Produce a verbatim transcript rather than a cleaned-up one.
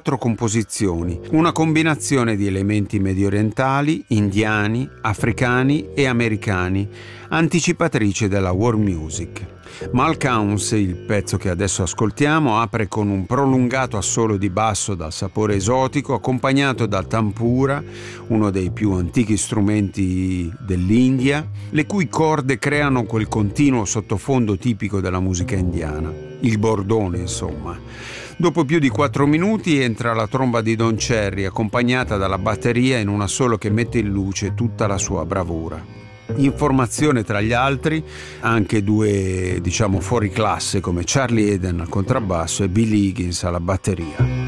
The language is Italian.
quattro composizioni, una combinazione di elementi mediorientali, indiani, africani e americani, anticipatrice della world music. Malcounts, il pezzo che adesso ascoltiamo, apre con un prolungato assolo di basso dal sapore esotico, accompagnato dal tampura, uno dei più antichi strumenti dell'India, le cui corde creano quel continuo sottofondo tipico della musica indiana, il bordone insomma. Dopo più di quattro minuti entra la tromba di Don Cherry, accompagnata dalla batteria in un assolo che mette in luce tutta la sua bravura. In formazione tra gli altri anche due, diciamo, fuori classe come Charlie Eden al contrabbasso e Billy Higgins alla batteria.